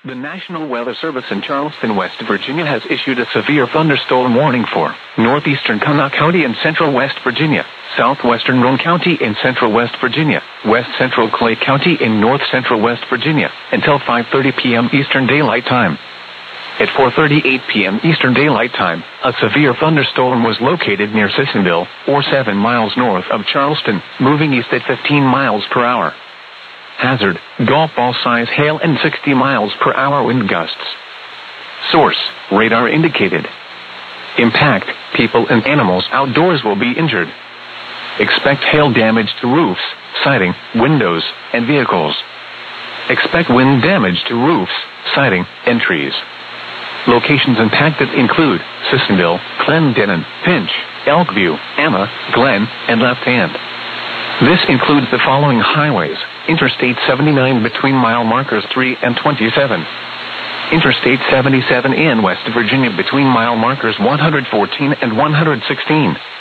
The National Weather Service in Charleston, West Virginia has issued a severe thunderstorm warning for northeastern Kanawha County in central West Virginia, southwestern Roane County in central West Virginia, west central Clay County in north central West Virginia, until 5:30 p.m. Eastern Daylight Time. At 4:38 p.m. Eastern Daylight Time, a severe thunderstorm was located near Sissonville, or 7 miles north of Charleston, moving east at 15 miles per hour. Hazard, golf ball size hail and 60 miles per hour wind gusts. Source, radar indicated. Impact, people and animals outdoors will be injured. Expect hail damage to roofs, siding, windows, and vehicles. Expect wind damage to roofs, siding, and trees. Locations impacted include Sissonville, Clendenin, Finch, Elkview, Emma, Glen, and Left Hand. This includes the following highways: Interstate 79 between mile markers 3 and 27. Interstate 77 in West Virginia between mile markers 114 and 116.